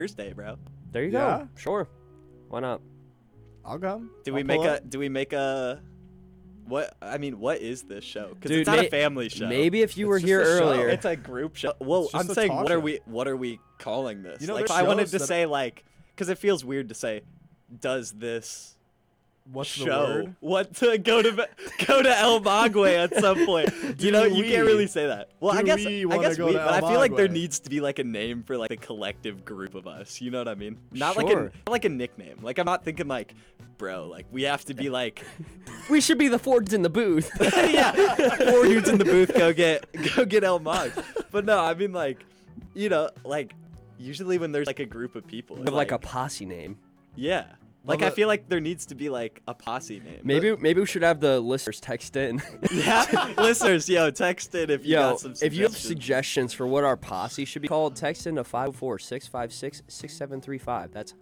Thursday, bro. There you Yeah? go. Sure. Why not? I'll come. Do I'll we pull up. make a what? I mean, what is this show? Because Dude, it's not a family show. Maybe if you were It's here just a show. earlier. It's a group show. Well, It's just I'm a saying, talk what are show. we calling this? You know, like, if there's I wanted shows to that- say like, because it feels weird to say, does this What's the show word? what to go to El Magwe at some point? You know, you can't we? really say that. Well, I Do guess we I wanna guess go we, to but El I feel like there Magwe? needs to be like a name for like the collective group of us. You know what I mean? Not Sure. like a nickname. Like I'm not thinking like, bro, like we have to be like, We should be the Fords in the booth. yeah, 4 dudes in the booth go get El Mag. But no, I mean like, you know, like usually when there's like a group of people, Have like a posse name. yeah. Like Well, I feel like there needs to be like a posse name. Maybe we should have the listeners text in. Yeah, listeners, yo, text it if you Yo, got some if you have suggestions. suggestions for what our posse should be called, text in to 504-656-6735. That's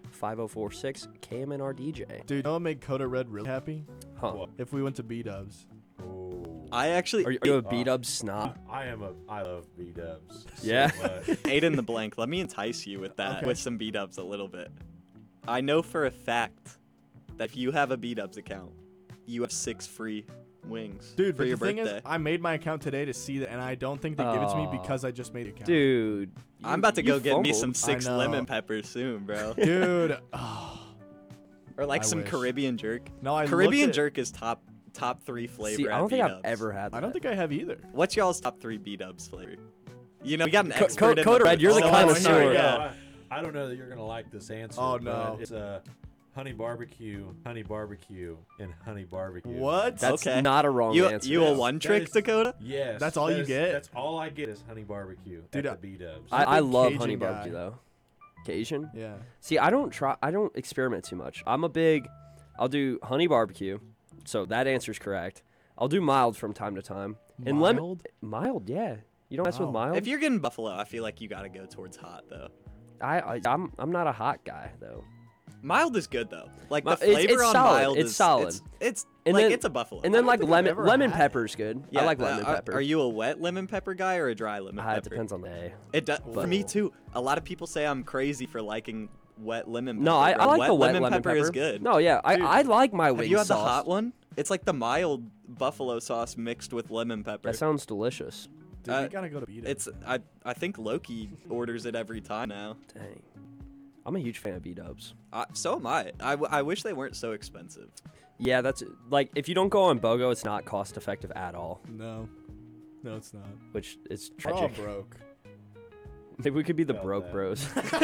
5046-KMNRDJ. Dude, you know what made Coda Red really happy? Huh. What? If we went to B-dubs. Oh. I actually Are you a beat-up snob? I love B-dubs. So Yeah. much. ate in the blank. Let me entice you with that, Okay. with some B-dubs a little bit. I know for a fact that if you have a B-dubs account, you have 6 free wings Dude, for but your the thing birthday. is, I made my account today to see that, and I don't think they give it to me Aw. because I just made the account. Dude. I'm about to you go get me fumbled. some 6 know. lemon peppers soon, bro. Dude. Oh. Or like I some wish. Caribbean jerk. No, I Caribbean looked at- jerk is top 3 flavor. See, I at don't think I've B-dubs. ever had that. I don't think I have either. What's y'all's top 3 B-dubs flavor? You know, we got an Co- expert in Coda the Red, you're the booth. connoisseur. Yeah. I don't know that you're gonna like this answer. Oh, but no. It's honey barbecue, and honey barbecue. What? That's Okay. not a wrong answer. You a Yes, one that trick, is- Dakota? Yes. That's all that you is- get? That's all I get is honey barbecue Dude, at the B-dubs. I'm a I big love Cajun honey guy. barbecue though. Cajun? Yeah. See, I don't experiment too much. I'll do honey barbecue. So that answer's correct. I'll do mild from time to time. And Mild? mild, yeah. You don't mess with Wow. mild? If you're getting buffalo, I feel like you gotta go towards hot though. I'm not a hot guy though. Mild is good though. Like the It's flavor on solid. mild It's is solid. It's And like then- it's a buffalo. And then like think I've ever lemon had pepper's good. I like lemon pepper. Are you a wet lemon pepper guy or a dry lemon pepper? It depends on the day. It does for But- me too. A lot of people say I'm crazy for liking wet lemon pepper. No, I bro. like the wet lemon pepper. is good. No, yeah, Dude, I like my Have wing you had sauce. the hot one? It's like the mild buffalo sauce mixed with lemon pepper. That sounds delicious. Dude, we gotta go to B-dubs. It's I think Loki orders it every time now. Dang. I'm a huge fan of B-dubs. So am I. I wish they weren't so expensive. Yeah, that's like if you don't go on BOGO, it's not cost effective at all, No. No, it's not. which is We're all tragic. broke. Maybe we could be the Felt broke that. bros.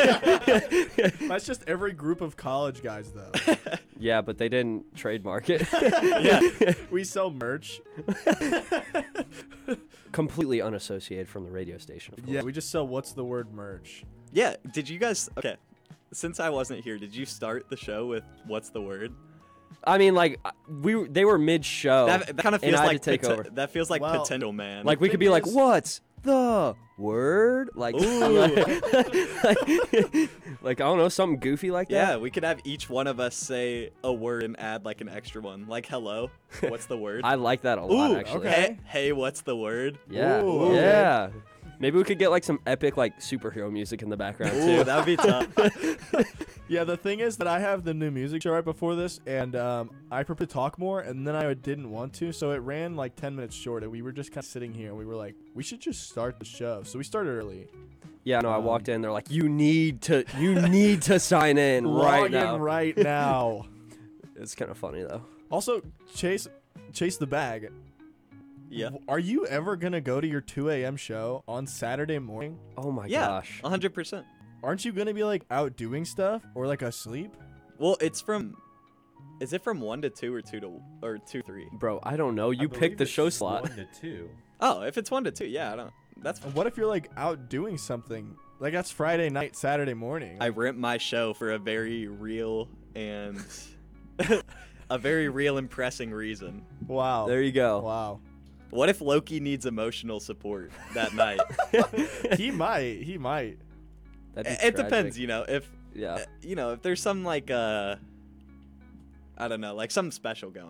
That's just every group of college guys, though. Yeah, but they didn't trademark it. Yeah. We sell merch. Completely unassociated from the radio station. Of course. Yeah, we just sell what's the word merch. Yeah. Did you guys? Okay. Since I wasn't here, did you start the show with what's the word? I mean, like they were mid-show. That kind of and feels I had like to take over. That feels like Well, potential man. Like we could be thing like, is- what's the word? Like, like I don't know, something goofy like that. yeah, we could have each one of us say a word and add like an extra one, like hello. What's the word? I like that a lot, Ooh, actually. okay. Hey, what's the word? Yeah, Ooh, okay. yeah. Maybe we could get like some epic like superhero music in the background Ooh, too. that would be tough. Yeah, the thing is that I have the new music show right before this, and I prepared to talk more, and then I didn't want to, so it ran like 10 minutes short, and we were just kind of sitting here, and we were like, we should just start the show. So we started early. Yeah, no, I walked in. They're like, you need to sign in right Log now. in right now. It's kind of funny though. Also, Chase the bag. Yeah. Are you ever gonna go to your 2 a.m. show on Saturday morning? Oh my Yeah, gosh. 100%. Aren't you gonna be like out doing stuff or like asleep? Well, it's from. Is it from 1 to 2 or 2 to 2 3? Bro, I don't know. I You believe picked the it's show slot. 1 to 2. Oh, if it's 1 to 2, yeah, I don't. That's. What if you're like out doing something? Like that's Friday night, Saturday morning. I rent my show for a very real and a very real and pressing reason. Wow. There you go. Wow. What if Loki needs emotional support that night? He might. That'd be It depends, tragic. you know. If Yeah. if there's some like I don't know, like something special going